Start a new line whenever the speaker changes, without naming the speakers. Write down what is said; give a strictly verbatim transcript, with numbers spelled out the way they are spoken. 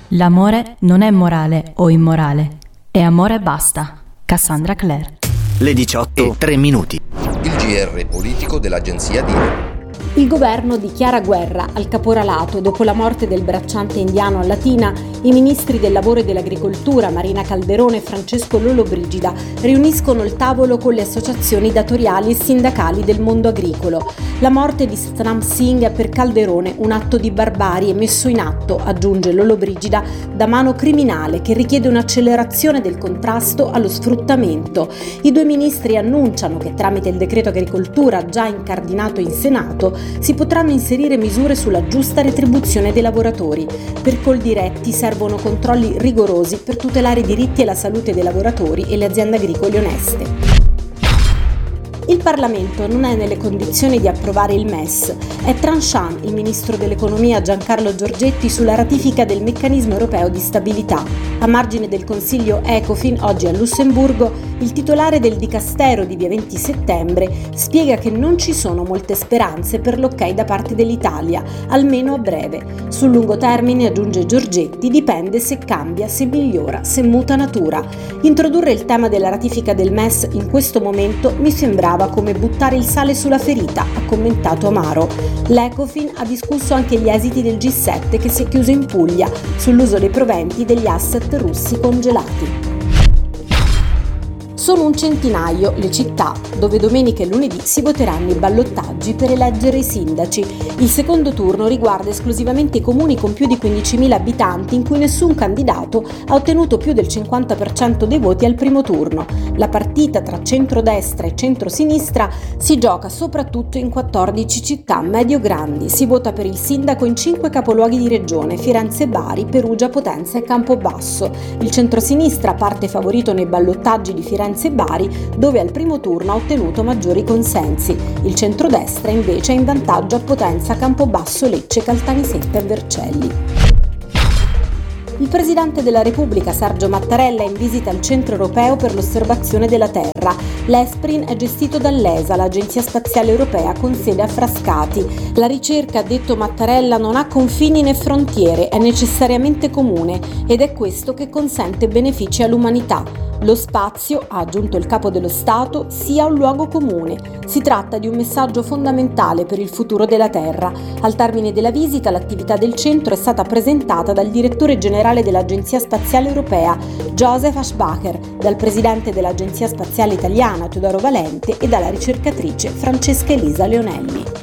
L'amore non è morale o immorale, è amore e basta. Cassandra Clare.
Le diciotto e tre minuti.
Il G R politico dell'agenzia DINE.
Il governo dichiara guerra al caporalato. Dopo la morte del bracciante indiano a Latina, i ministri del lavoro e dell'agricoltura, Marina Calderone e Francesco Lollobrigida, riuniscono il tavolo con le associazioni datoriali e sindacali del mondo agricolo. La morte di Satnam Singh è per Calderone un atto di barbarie messo in atto, aggiunge Lollobrigida, da mano criminale che richiede un'accelerazione del contrasto allo sfruttamento. I due ministri annunciano che tramite il decreto agricoltura già incardinato in Senato si potranno inserire misure sulla giusta retribuzione dei lavoratori. Per Coldiretti servono controlli rigorosi per tutelare i diritti e la salute dei lavoratori e le aziende agricole oneste. Il Parlamento non è nelle condizioni di approvare il M E S. È tranchant il ministro dell'Economia Giancarlo Giorgetti sulla ratifica del meccanismo europeo di stabilità. A margine del Consiglio Ecofin, oggi a Lussemburgo, il titolare del Dicastero di via venti settembre spiega che non ci sono molte speranze per l'ok da parte dell'Italia, almeno a breve. Sul lungo termine, aggiunge Giorgetti, dipende se cambia, se migliora, se muta natura. Introdurre il tema della ratifica del M E S in questo momento mi sembrava come buttare il sale sulla ferita, ha commentato Amaro. L'Ecofin ha discusso anche gli esiti del G sette che si è chiuso in Puglia sull'uso dei proventi degli asset russi congelati. Sono un centinaio le città dove domenica e lunedì si voteranno i ballottaggi per eleggere i sindaci. Il secondo turno riguarda esclusivamente i comuni con più di quindicimila abitanti in cui nessun candidato ha ottenuto più del cinquanta per cento dei voti al primo turno. La partita tra centrodestra e centrosinistra si gioca soprattutto in quattordici città medio-grandi. Si vota per il sindaco in cinque capoluoghi di regione: Firenze, Bari, Perugia, Potenza e Campobasso. Il centrosinistra parte favorito nei ballottaggi di Firenze e Bari, dove al primo turno ha ottenuto maggiori consensi. Il centrodestra invece è in vantaggio a Potenza, Campobasso, Lecce, Caltanissetta e Vercelli. Il Presidente della Repubblica Sergio Mattarella è in visita al Centro Europeo per l'Osservazione della Terra. L'ESPRIN è gestito dall'E S A, l'Agenzia Spaziale Europea con sede a Frascati. La ricerca, ha detto Mattarella, non ha confini né frontiere, è necessariamente comune ed è questo che consente benefici all'umanità. Lo spazio, ha aggiunto il Capo dello Stato, sia un luogo comune. Si tratta di un messaggio fondamentale per il futuro della Terra. Al termine della visita, l'attività del centro è stata presentata dal direttore generale dell'Agenzia Spaziale Europea, Joseph Aschbacher, dal presidente dell'Agenzia Spaziale Italiana, Teodoro Valente, e dalla ricercatrice Francesca Elisa Leonelli.